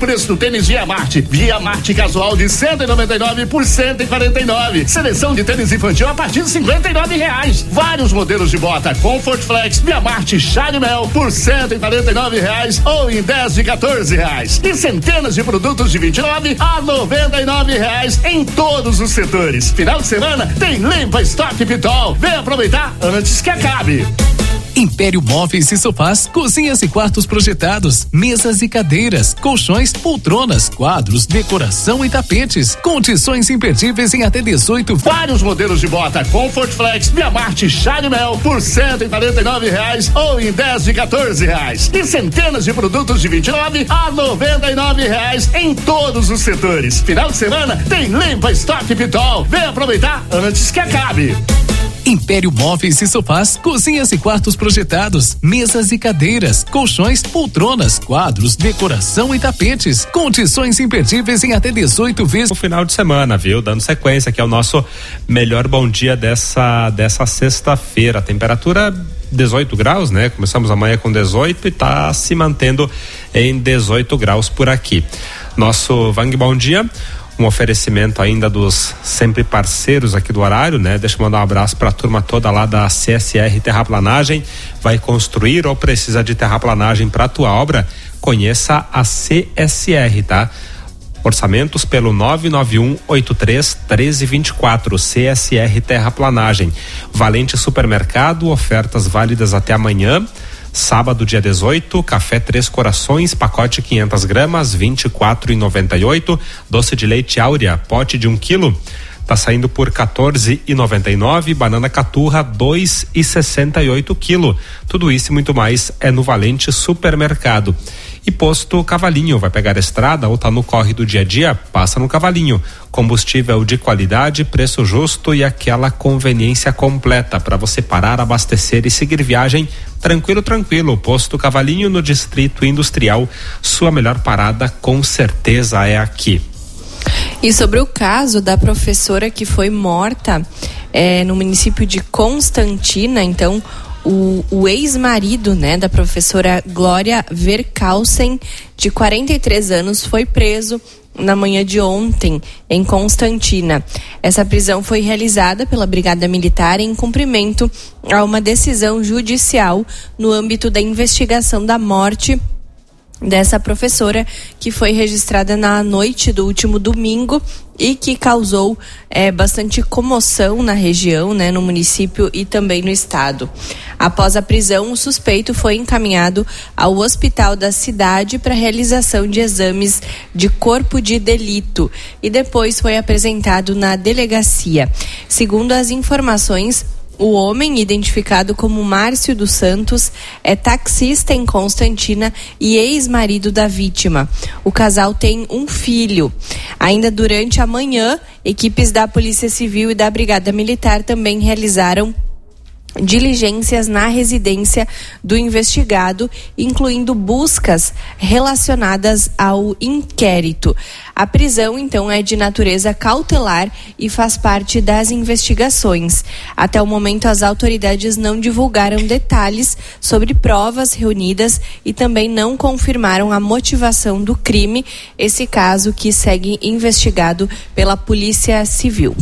preço do tênis Via Marte. Via Marte casual de 199 por 149. Seleção de tênis infantil a partir de R$59. Vários modelos de bota Comfort Flex Via Marte Chalimel por R$149 ou em 10 de R$14. E centenas de produtos de R$29 a R$99 em todos os setores. Final de semana tem Limpa Stock Pitol. Vem aproveitar antes que acabe. Império Móveis e Sofás, cozinhas e quartos projetados, mesas e cadeiras, colchões, poltronas, quadros, decoração e tapetes. Condições imperdíveis em até 18. Vários modelos de bota Comfort Flex Via Marte Chalimel por R$149 ou em 10 de R$14. E centenas de produtos de R$29 a R$99 em todos os setores. Final de semana tem Limpa Stock Pitol. Vem aproveitar antes que acabe. Império Móveis e Sofás, cozinhas e quartos projetados, mesas e cadeiras, colchões, poltronas, quadros, decoração e tapetes. Condições imperdíveis em até 18 vezes. No final de semana, viu? Dando sequência aqui ao nosso melhor bom dia dessa sexta-feira. Temperatura 18 graus, né? Começamos amanhã com 18 e tá se mantendo em 18 graus por aqui. Nosso Vang Bom Dia, um oferecimento ainda dos sempre parceiros aqui do horário, né? Deixa eu mandar um abraço para a turma toda lá da CSR Terraplanagem. Vai construir ou precisa de terraplanagem para a tua obra? Conheça a CSR, tá? Orçamentos pelo 99183-1324. CSR Terraplanagem. Valente Supermercado, ofertas válidas até amanhã. Sábado, dia 18, café Três Corações, pacote 500 gramas, R$24,98. Doce de leite Áurea, pote de 1 quilo, tá saindo por R$14,99. Banana Caturra, R$2,68 quilo. Tudo isso e muito mais é no Valente Supermercado. E Posto Cavalinho, vai pegar a estrada ou tá no corre do dia a dia? Passa no Cavalinho. Combustível de qualidade, preço justo e aquela conveniência completa para você parar, abastecer e seguir viagem tranquilo. Posto Cavalinho no Distrito Industrial, sua melhor parada com certeza é aqui. E sobre o caso da professora que foi morta no município de Constantina, então o ex-marido, né, da professora Glória Verkausen, de 43 anos, foi preso na manhã de ontem em Constantina. Essa prisão foi realizada pela Brigada Militar em cumprimento a uma decisão judicial no âmbito da investigação da morte dessa professora, que foi registrada na noite do último domingo e que causou bastante comoção na região, né, no município e também no estado. Após a prisão, o suspeito foi encaminhado ao hospital da cidade para realização de exames de corpo de delito e depois foi apresentado na delegacia. Segundo as informações, o homem, identificado como Márcio dos Santos, é taxista em Constantina e ex-marido da vítima. O casal tem um filho. Ainda durante a manhã, equipes da Polícia Civil e da Brigada Militar também realizaram diligências na residência do investigado, incluindo buscas relacionadas ao inquérito. A prisão, então, é de natureza cautelar e faz parte das investigações. Até o momento, as autoridades não divulgaram detalhes sobre provas reunidas e também não confirmaram a motivação do crime, esse caso que segue investigado pela Polícia Civil.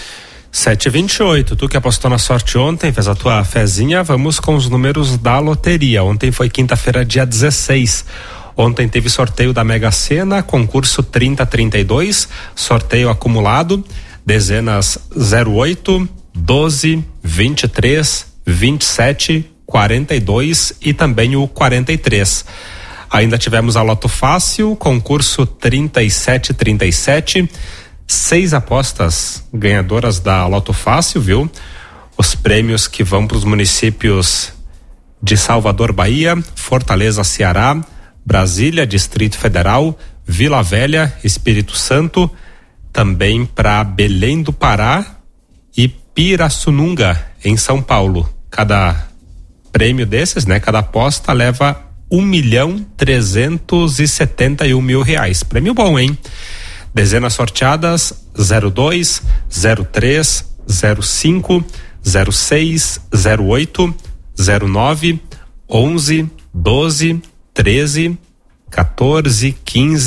7h28, tu que apostou na sorte ontem, fez a tua fezinha, vamos com os números da loteria. Ontem foi quinta-feira, dia 16. Ontem teve sorteio da Mega Sena, concurso 3032, sorteio acumulado, dezenas 08, 12, 23, 27, 42 e também o 43. Ainda tivemos a Loto Fácil, concurso 3737, 6 apostas ganhadoras da Loto Fácil, viu? Os prêmios que vão para os municípios de Salvador, Bahia, Fortaleza, Ceará, Brasília, Distrito Federal, Vila Velha, Espírito Santo, também para Belém do Pará e Pirassununga, em São Paulo. Cada prêmio desses, né? Cada aposta leva R$1.371.000. Prêmio bom, hein? Dezenas sorteadas 02, 03, 05, 06, 08, 09, 11, 12, 13, 14, 15